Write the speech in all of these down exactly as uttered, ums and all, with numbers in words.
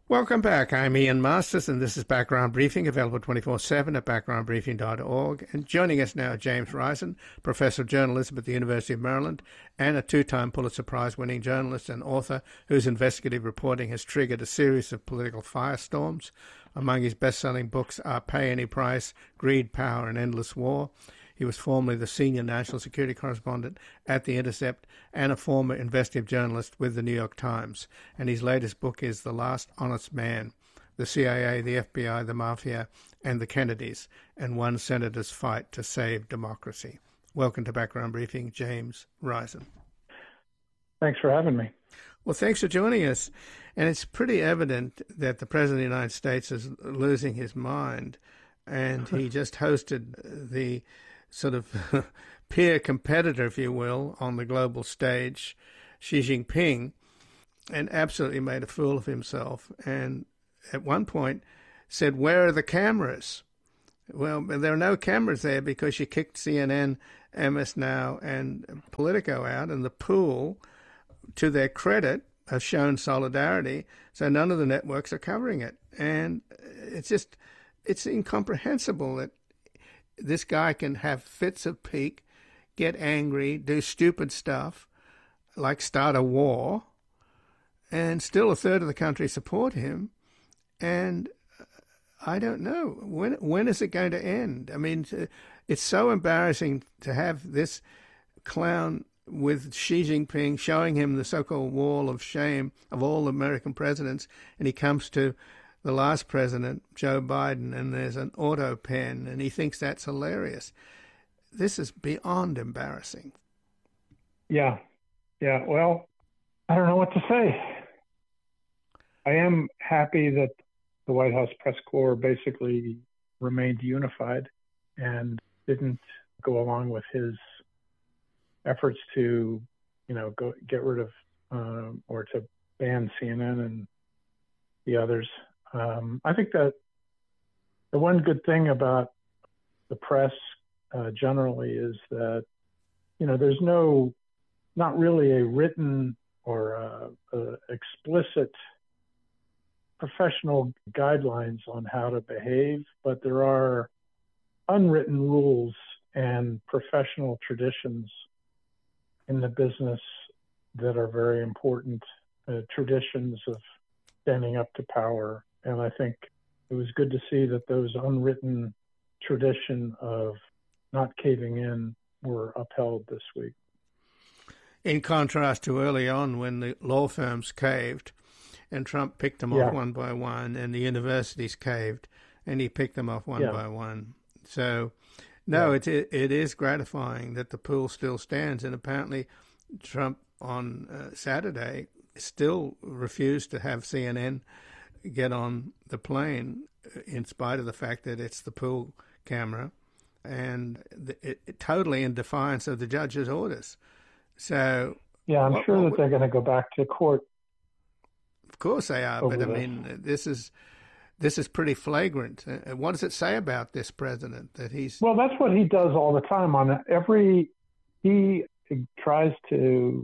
Welcome back. I'm Ian Masters, and this is Background Briefing, available twenty-four seven at background briefing dot org. And joining us now, James Risen, Professor of Journalism at the University of Maryland and a two-time Pulitzer Prize-winning journalist and author whose investigative reporting has triggered a series of political firestorms. Among his best-selling books are Pay Any Price, Greed, Power, and Endless War. He was formerly the senior national security correspondent at The Intercept and a former investigative journalist with The New York Times. And his latest book is The Last Honest Man, The C I A, the F B I, the Mafia, and the Kennedys, and One Senator's Fight to Save Democracy. Welcome to Background Briefing, James Risen. Thanks for having me. Well, thanks for joining us. And it's pretty evident that the President of the United States is losing his mind. And he just hosted the sort of peer competitor, if you will, on the global stage, Xi Jinping, and absolutely made a fool of himself. And at one point said, "Where are the cameras?" Well, there are no cameras there because you kicked C N N, M S Now, and Politico out, and the pool, to their credit, have shown solidarity, so none of the networks are covering it. And it's just, it's incomprehensible that this guy can have fits of pique, get angry, do stupid stuff, like start a war, and still a third of the country support him. And I don't know, when when is it going to end? I mean, it's so embarrassing to have this clown with Xi Jinping showing him the so-called wall of shame of all American presidents, and he comes to the last president, Joe Biden, and there's an auto pen, and he thinks that's hilarious. This is beyond embarrassing. Yeah, yeah. Well, I don't know what to say. I am happy that the White House press corps basically remained unified and didn't go along with his efforts to, you know, go get rid of um, or to ban C N N and the others. Um, I think that the one good thing about the press uh, generally is that, you know, there's no, not really a written or a, a explicit professional guidelines on how to behave, but there are unwritten rules and professional traditions in the business that are very important, uh, traditions of standing up to power. And I think it was good to see that those unwritten tradition of not caving in were upheld this week. In contrast to early on when the law firms caved and Trump picked them yeah. off one by one, and the universities caved and he picked them off one yeah. by one. So, no, yeah. it, it is gratifying that the pool still stands. And apparently Trump on uh, Saturday still refused to have C N N get on the plane, in spite of the fact that it's the pool camera, and it, it totally in defiance of the judge's orders. So yeah, I'm what, sure what, that they're going to go back to court. Of course they are, but I this. mean, this is this is pretty flagrant. What does it say about this president that he's? Well, that's what he does all the time. On every, he tries to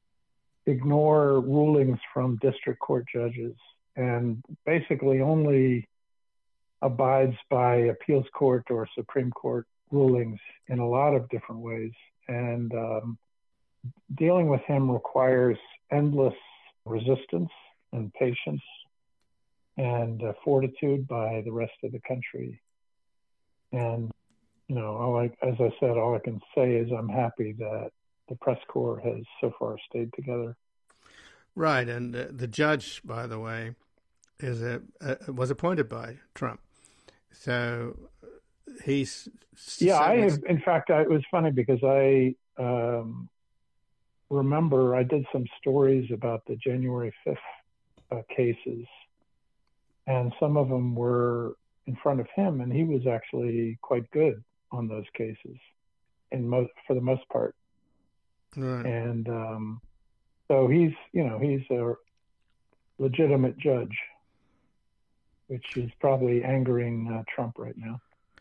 ignore rulings from district court judges and basically only abides by appeals court or Supreme Court rulings in a lot of different ways. And um, dealing with him requires endless resistance and patience and uh, fortitude by the rest of the country. And, you know, all I, as I said, all I can say is I'm happy that the press corps has so far stayed together. Right, and uh, the judge, by the way, is a, uh, was appointed by Trump. So he's... Yeah, I have, in fact, I, it was funny because I um, remember I did some stories about the January fifth uh, cases, and some of them were in front of him, and he was actually quite good on those cases, in most, for the most part. Right. And um, so he's, you know, he's a legitimate judge, which is probably angering uh, Trump right now.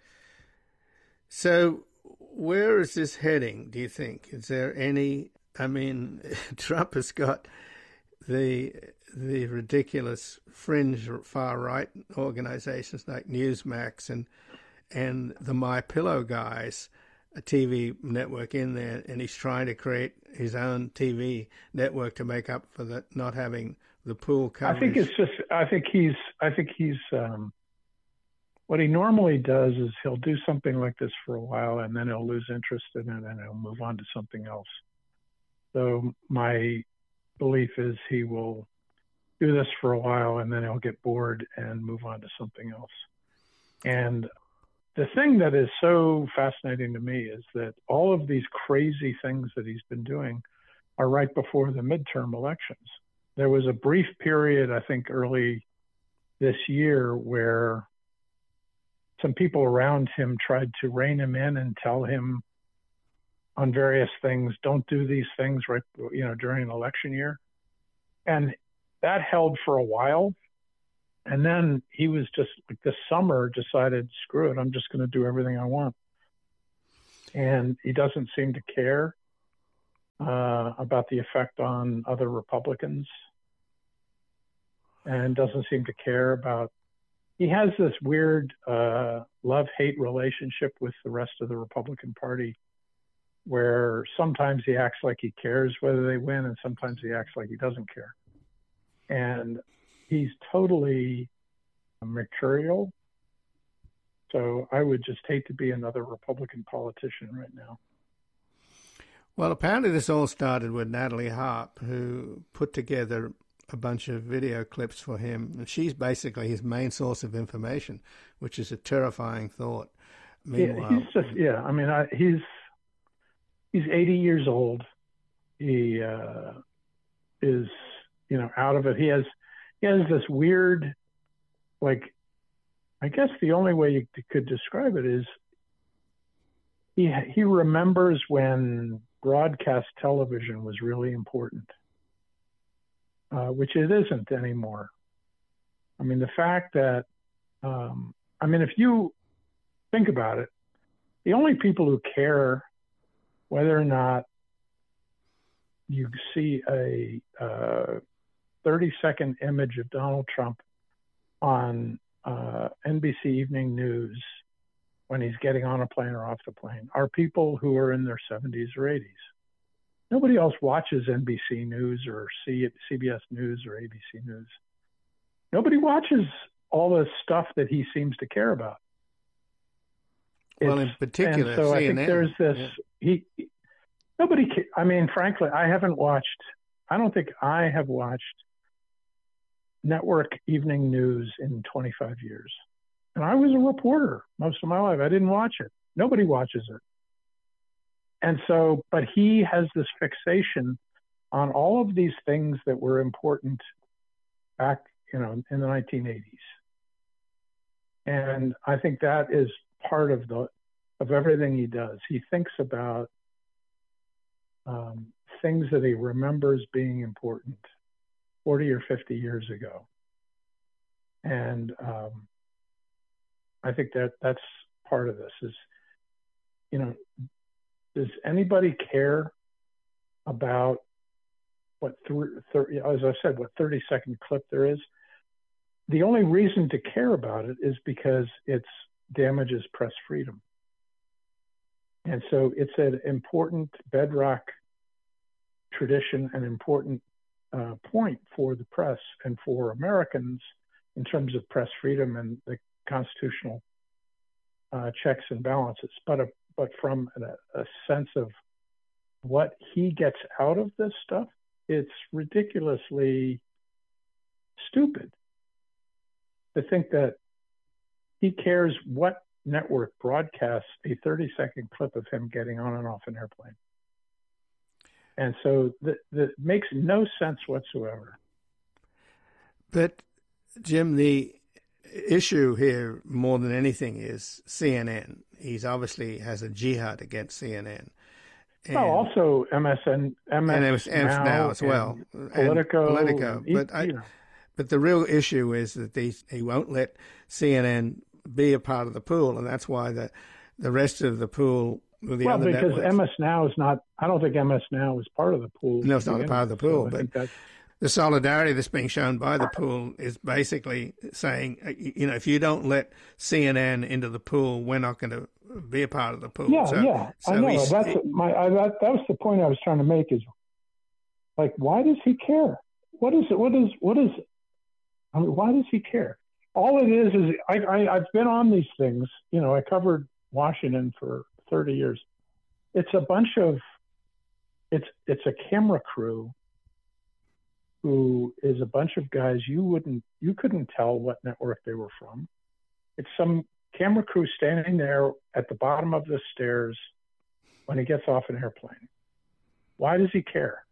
So where is this heading, do you think? Is there any, I mean, Trump has got the the ridiculous fringe far-right organizations like Newsmax and and the My Pillow guys, a T V network in there, and he's trying to create his own T V network to make up for the not having the pool coverage. I think it's just. I think he's. I think he's. Um, what he normally does is he'll do something like this for a while, and then he'll lose interest in it, and he'll move on to something else. So my belief is he will do this for a while, and then he'll get bored and move on to something else. And the thing that is so fascinating to me is that all of these crazy things that he's been doing are right before the midterm elections. There was a brief period, I think, early this year where some people around him tried to rein him in and tell him on various things, don't do these things right, you know, during an election year. And that held for a while. And then he was just like this summer decided, screw it, I'm just going to do everything I want. And he doesn't seem to care uh, about the effect on other Republicans, and doesn't seem to care about, he has this weird uh, love-hate relationship with the rest of the Republican Party, where sometimes he acts like he cares whether they win, and sometimes he acts like he doesn't care. And he's totally mercurial. So I would just hate to be another Republican politician right now. Well, apparently this all started with Natalie Harp, who put together a bunch of video clips for him. And she's basically his main source of information, which is a terrifying thought. Meanwhile, yeah, he's just, yeah, I mean, I, he's, he's eighty years old. He uh, is, you know, out of it. He has, he has this weird, like, I guess the only way you could describe it is he he remembers when broadcast television was really important, uh, which it isn't anymore. I mean, the fact that, um, I mean, if you think about it, the only people who care whether or not you see a uh, thirty second image of Donald Trump on uh, N B C Evening News when he's getting on a plane or off the plane are people who are in their seventies or eighties. Nobody else watches N B C News or C B S News or A B C News. Nobody watches all the stuff that he seems to care about. Well, It's, in particular, and so C N N. I think there's this. Yeah. He, he, nobody. I mean, frankly, I haven't watched. I don't think I have watched network evening news in twenty-five years. And I was a reporter most of my life. I didn't watch it. Nobody watches it. And so, but he has this fixation on all of these things that were important back, you know, in the nineteen eighties. And I think that is part of the, of everything he does. He thinks about um, things that he remembers being important forty or fifty years ago. And um, I think that that's part of this is, you know, does anybody care about what, thirty, as I said, what thirty second clip there is? The only reason to care about it is because it damages press freedom. And so it's an important bedrock tradition, an important uh, point for the press and for Americans in terms of press freedom and the constitutional uh, checks and balances. But, a, but from a, a sense of what he gets out of this stuff, it's ridiculously stupid to think that he cares what network broadcasts a thirty second clip of him getting on and off an airplane. And so that makes no sense whatsoever. But, Jim, the issue here more than anything is C N N. He's obviously has a jihad against C N N. And, well, also M S N, M S and M S N now, now as well, and Politico. And Politico. And, but, I, you know. but the real issue is that these, he won't let C N N be a part of the pool, and that's why the the rest of the pool with the well, other because networks. M S Now is not. I don't think M S Now is part of the pool. No, it's not a part of the pool. So but the solidarity that's being shown by the pool is basically saying, you know, if you don't let C N N into the pool, we're not going to be a part of the pool. Yeah, so, yeah, so I know. That's my. I, that, that was the point I was trying to make. Is like, why does he care? What is it? What is what is? I mean, why does he care? All it is is I, I I've been on these things. You know, I covered Washington for thirty years. It's a bunch of. It's it's a camera crew. Who is a bunch of guys you wouldn't you couldn't tell what network they were from. It's some camera crew standing there at the bottom of the stairs when he gets off an airplane. Why does he care?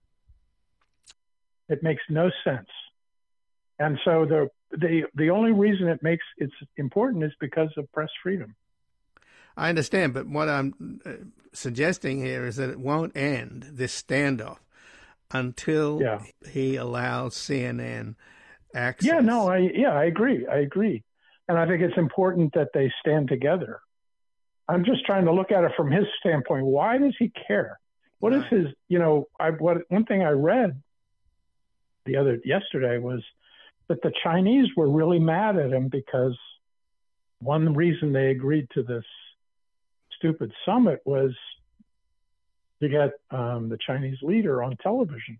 It makes no sense. And so the the the only reason it makes it's important is because of press freedom. I understand, but what I'm uh, suggesting here is that it won't end, this standoff, until yeah. he allows C N N access. Yeah, no, I yeah, I agree. I agree. And I think it's important that they stand together. I'm just trying to look at it from his standpoint. Why does he care? What right. is his, you know, I what one thing I read the other yesterday was that the Chinese were really mad at him because one reason they agreed to this stupid summit was to get um, the Chinese leader on television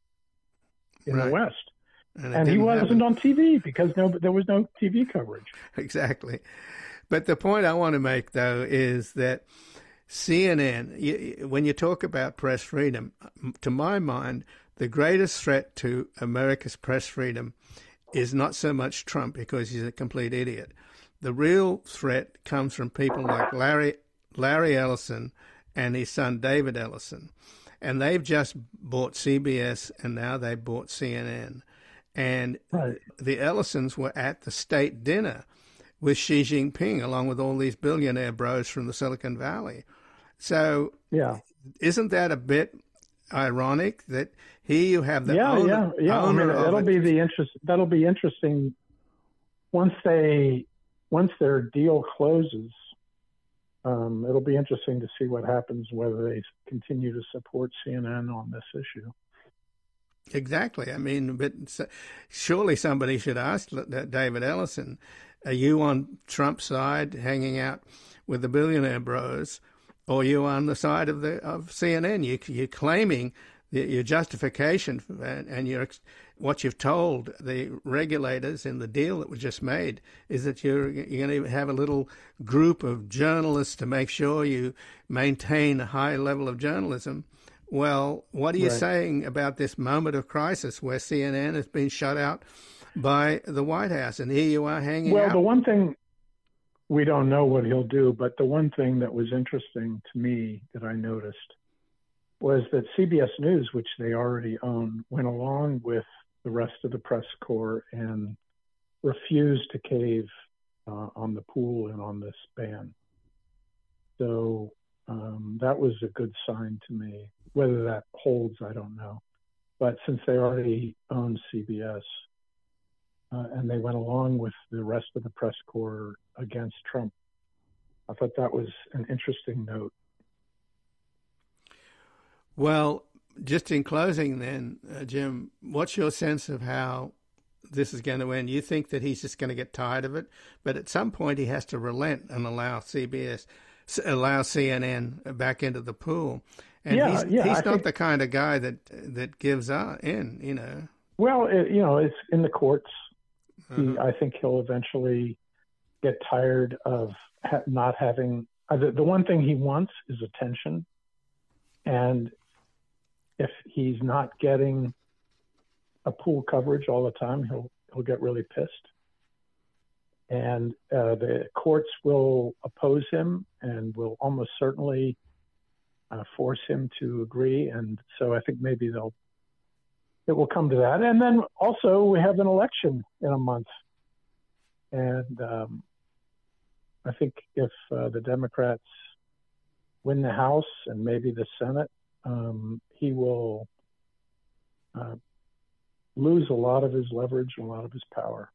in right. the West. And, and he wasn't happen. on T V because no, there was no T V coverage. Exactly. But the point I want to make, though, is that C N N, you, when you talk about press freedom, to my mind, the greatest threat to America's press freedom is not so much Trump because he's a complete idiot. The real threat comes from people like Larry Larry Ellison and his son David Ellison, and they've just bought C B S and now they bought C N N. And right. the Ellisons were at the state dinner with Xi Jinping, along with all these billionaire bros from the Silicon Valley. So, yeah, isn't that a bit ironic that here you have the yeah, owner, yeah, yeah. owner I mean, that'll of be it. the interest. That'll be interesting once they once their deal closes. Um, it'll be interesting to see what happens, whether they continue to support C N N on this issue. Exactly. I mean, but surely somebody should ask David Ellison, are you on Trump's side hanging out with the billionaire bros, or are you on the side of the of C N N? You, you're claiming the, your justification and, and your, what you've told the regulators in the deal that was just made is that you're, you're going to have a little group of journalists to make sure you maintain a high level of journalism. Well, what are you right. saying about this moment of crisis where C N N has been shut out by the White House, and here you are hanging well, out? Well, the one thing, we don't know what he'll do, but the one thing that was interesting to me that I noticed was that C B S News, which they already own, went along with the rest of the press corps and refused to cave uh, on the pool and on this ban. So um, that was a good sign to me. Whether that holds, I don't know. But since they already own C B S uh, and they went along with the rest of the press corps against Trump, I thought that was an interesting note. Well, just in closing then, uh, Jim, what's your sense of how this is going to end? You think that he's just going to get tired of it, but at some point he has to relent and allow C B S, allow C N N back into the pool. And yeah, he's, yeah, he's I not think, the kind of guy that that gives up in, you know. Well, it, you know, it's in the courts. Uh-huh. He, I think he'll eventually get tired of ha- not having uh, – the, the one thing he wants is attention. And if he's not getting a pool coverage all the time, he'll he'll get really pissed. And uh, the courts will oppose him and will almost certainly – Uh, force him to agree, and so I think maybe they'll it will come to that. And then also we have an election in a month, and um, I think if uh, the Democrats win the House and maybe the Senate, um, he will uh, lose a lot of his leverage, a lot of his power.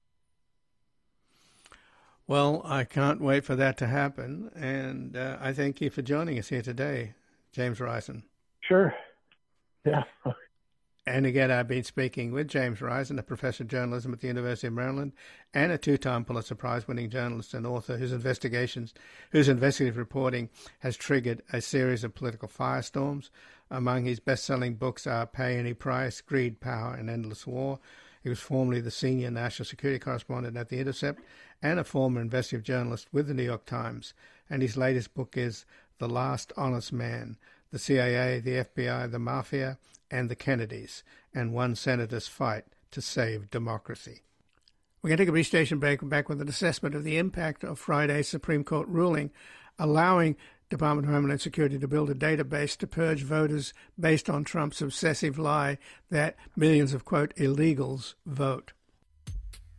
Well, I can't wait for that to happen, and uh, I thank you for joining us here today, James Risen. Sure. Yeah. And again, I've been speaking with James Risen, a professor of journalism at the University of Maryland and a two-time Pulitzer Prize-winning journalist and author whose investigations, whose investigative reporting has triggered a series of political firestorms. Among his best-selling books are Pay Any Price, Greed, Power, and Endless War. He was formerly the senior national security correspondent at The Intercept and a former investigative journalist with the New York Times. And his latest book is The Last Honest Man, The C I A, the F B I, the Mafia, and the Kennedys, and one senator's fight to save democracy. We're going to take a brief station break. We're back with an assessment of the impact of Friday's Supreme Court ruling allowing Department of Homeland Security to build a database to purge voters based on Trump's obsessive lie that millions of, quote, illegals vote.